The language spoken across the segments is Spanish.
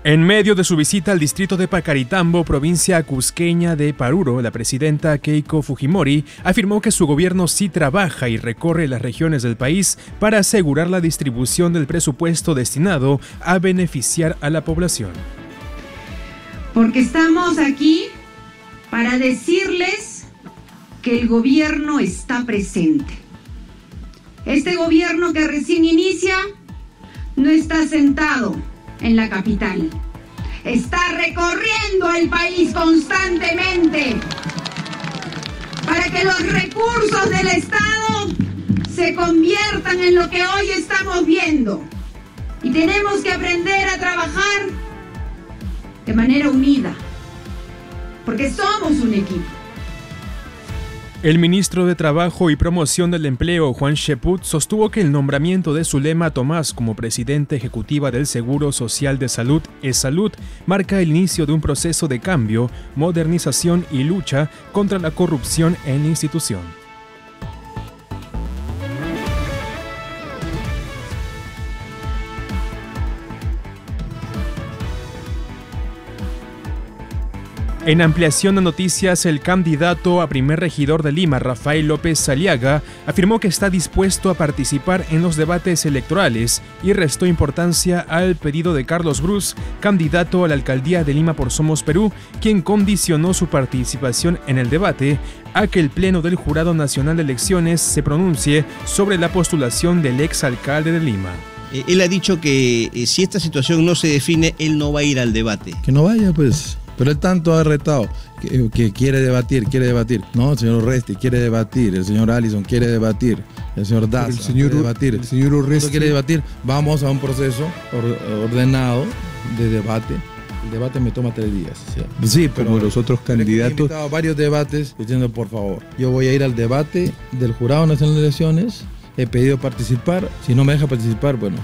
En medio de su visita al distrito de Pacaritambo, provincia cusqueña de Paruro, la presidenta Keiko Fujimori afirmó que su gobierno sí trabaja y recorre las regiones del país para asegurar la distribución del presupuesto destinado a beneficiar a la población. Porque estamos aquí para decirles que el gobierno está presente. Este gobierno que recién inicia no está sentado en la capital. Está recorriendo el país constantemente para que los recursos del Estado se conviertan en lo que hoy estamos viendo. Y tenemos que aprender a trabajar de manera unida, porque somos un equipo. El ministro de Trabajo y Promoción del Empleo, Juan Cheput, sostuvo que el nombramiento de Zulema Tomás como presidenta ejecutiva del Seguro Social de Salud, ESalud, marca el inicio de un proceso de cambio, modernización y lucha contra la corrupción en la institución. En ampliación de noticias, el candidato a primer regidor de Lima, Rafael López Aliaga, afirmó que está dispuesto a participar en los debates electorales y restó importancia al pedido de Carlos Brus, candidato a la alcaldía de Lima por Somos Perú, quien condicionó su participación en el debate a que el Pleno del Jurado Nacional de Elecciones se pronuncie sobre la postulación del exalcalde de Lima. Él ha dicho que si esta situación no se define, él no va a ir al debate. Que no vaya, pues. Pero él tanto ha retado que quiere debatir. No, el señor Urresti quiere debatir, el señor Allison quiere debatir, el señor Daza quiere debatir. El señor Urresti quiere debatir. Vamos a un proceso ordenado de debate. El debate me toma 3 días. Sí, pero como los otros candidatos. He invitado a varios debates diciendo, por favor, yo voy a ir al debate del Jurado Nacional de Elecciones. He pedido participar. Si no me deja participar, bueno.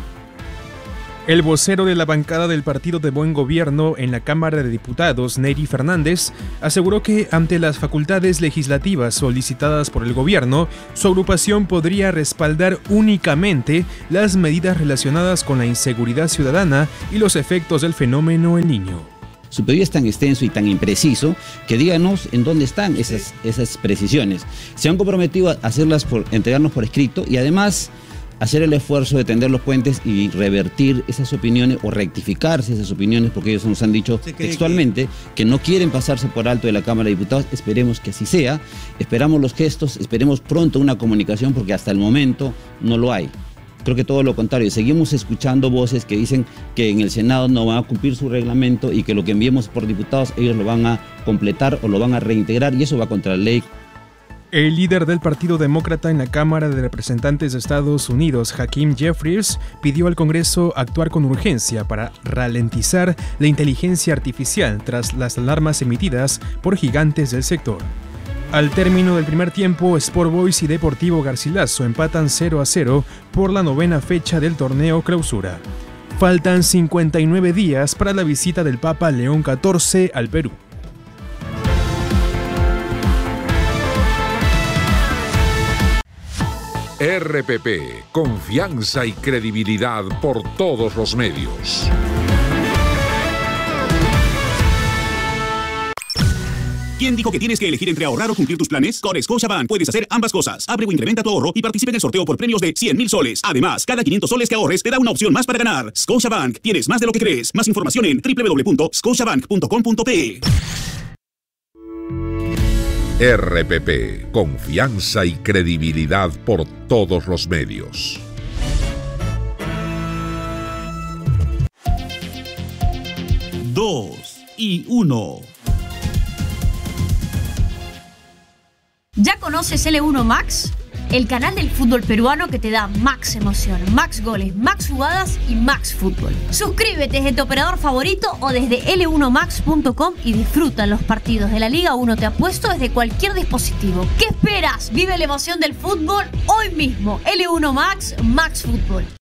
El vocero de la bancada del Partido de Buen Gobierno en la Cámara de Diputados, Neri Fernández, aseguró que ante las facultades legislativas solicitadas por el gobierno, su agrupación podría respaldar únicamente las medidas relacionadas con la inseguridad ciudadana y los efectos del fenómeno El Niño. Su pedido es tan extenso y tan impreciso que díganos en dónde están esas precisiones. Se han comprometido a entregarnos por escrito y además hacer el esfuerzo de tender los puentes y revertir esas opiniones o rectificarse esas opiniones, porque ellos nos han dicho textualmente que no quieren pasarse por alto de la Cámara de Diputados. Esperemos que así sea, esperamos los gestos, esperemos pronto una comunicación, porque hasta el momento no lo hay. Creo que todo lo contrario, seguimos escuchando voces que dicen que en el Senado no van a cumplir su reglamento y que lo que enviemos por diputados ellos lo van a completar o lo van a reintegrar, y eso va contra la ley. El líder del Partido Demócrata en la Cámara de Representantes de Estados Unidos, Hakeem Jeffries, pidió al Congreso actuar con urgencia para ralentizar la inteligencia artificial tras las alarmas emitidas por gigantes del sector. Al término del primer tiempo, Sport Boys y Deportivo Garcilaso empatan 0-0 por la 9ª fecha del torneo Clausura. Faltan 59 días para la visita del Papa León XIV al Perú. RPP, confianza y credibilidad por todos los medios. ¿Quién dijo que tienes que elegir entre ahorrar o cumplir tus planes? Con Scotiabank puedes hacer ambas cosas. Abre o incrementa tu ahorro y participa en el sorteo por premios de 100,000 soles. Además, cada 500 soles que ahorres te da una opción más para ganar. Scotiabank, tienes más de lo que crees. Más información en www.scotiabank.com.pe. RPP, confianza y credibilidad por todos los medios. Dos y 1. ¿Ya conoces L1 Max? El canal del fútbol peruano que te da max emoción, max goles, max jugadas y max fútbol. Suscríbete desde tu operador favorito o desde l1max.com y disfruta los partidos de la Liga 1 Te Apuesto desde cualquier dispositivo. ¿Qué esperas? Vive la emoción del fútbol hoy mismo. L1 Max, Max Fútbol.